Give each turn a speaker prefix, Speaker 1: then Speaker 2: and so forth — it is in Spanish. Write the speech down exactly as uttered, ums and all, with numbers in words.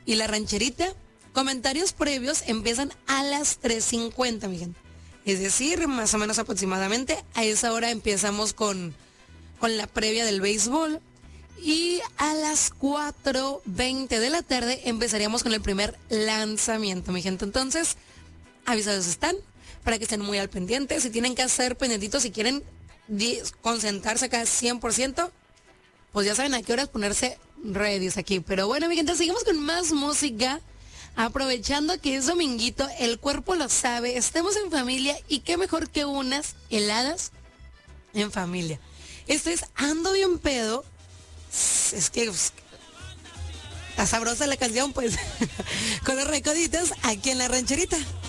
Speaker 1: y la rancherita. Comentarios previos empiezan a las tres cincuenta, mi gente. Es decir, más o menos aproximadamente a esa hora empezamos con, con la previa del béisbol. Y a las cuatro veinte de la tarde empezaríamos con el primer lanzamiento, mi gente. Entonces, avisados están para que estén muy al pendiente. Si tienen que hacer pendientitos, si quieren concentrarse acá cien por ciento, pues ya saben a qué horas ponerse ready aquí. Pero bueno, mi gente, seguimos con más música. Aprovechando que es dominguito, el cuerpo lo sabe, estamos en familia y qué mejor que unas heladas en familia. Esto es Ando Bien Pedo. Es que pues, está sabrosa la canción, pues, con los recoditos aquí en la rancherita.